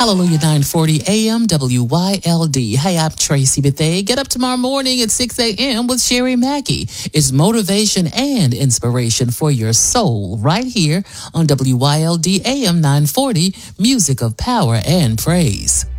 Hallelujah 940 AM WYLD. Hey, I'm Tracy Bethea. Get up tomorrow morning at 6 a.m. with Sherry Mackey. It's motivation and inspiration for your soul right here on WYLD AM 940, Music of Power and Praise.